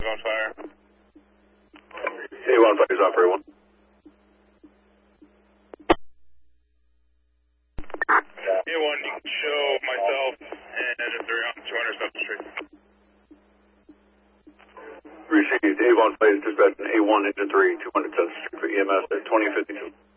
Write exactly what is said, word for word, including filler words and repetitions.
on fire. A one fire is operator one. A one, you can show myself and if they're on two hundred South Street. Received. A one flight is dispatching A one engine three, two hundred South Street for E M S at twenty fifty-two.